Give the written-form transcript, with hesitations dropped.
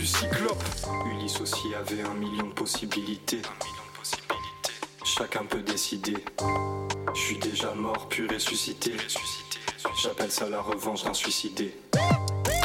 cyclope. Ulysse aussi avait 1 million de possibilités. Chacun peut décider. Je suis déjà mort puis ressuscité. J'appelle ça la revanche d'un suicidé.